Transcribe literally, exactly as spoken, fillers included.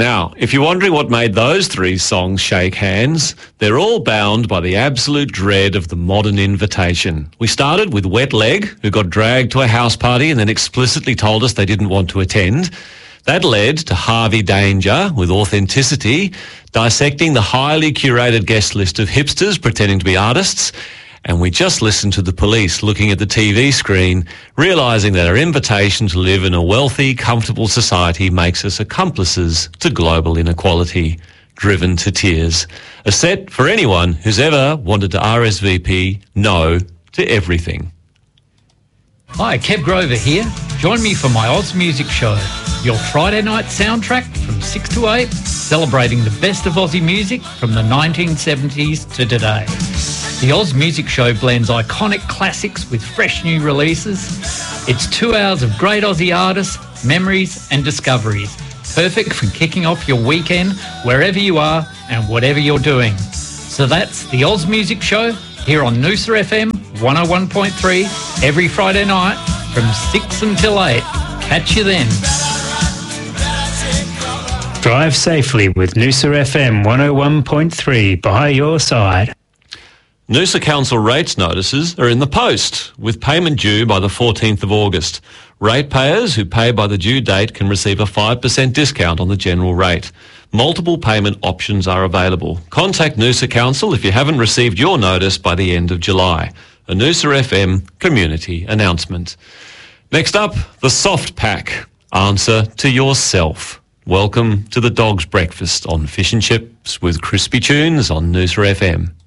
Now, if you're wondering what made those three songs shake hands, they're all bound by the absolute dread of the modern invitation. We started with Wet Leg, who got dragged to a house party and then explicitly told us they didn't want to attend. That led to Harvey Danger with Authenticity, dissecting the highly curated guest list of hipsters pretending to be artists. And we just listened to the Police looking at the T V screen, realising that our invitation to live in a wealthy, comfortable society makes us accomplices to global inequality, driven to tears. A set for anyone who's ever wanted to R S V P no to everything. Hi, Kev Grover here. Join me for my Oz Music Show, your Friday night soundtrack from six to eight, celebrating the best of Aussie music from the nineteen seventies to today. The Oz Music Show blends iconic classics with fresh new releases. It's two hours of great Aussie artists, memories and discoveries. Perfect for kicking off your weekend wherever you are and whatever you're doing. So that's the Oz Music Show here on Noosa F M one oh one point three every Friday night from six until eight. Catch you then. Drive safely with Noosa F M one oh one point three by your side. Noosa Council rates notices are in the post, with payment due by the fourteenth of August. Ratepayers who pay by the due date can receive a five percent discount on the general rate. Multiple payment options are available. Contact Noosa Council if you haven't received your notice by the end of July. A Noosa F M community announcement. Next up, the Soft Pack. Answer to yourself. Welcome to the Dog's Breakfast on Fish and Chips with Crispy Tunes on Noosa F M.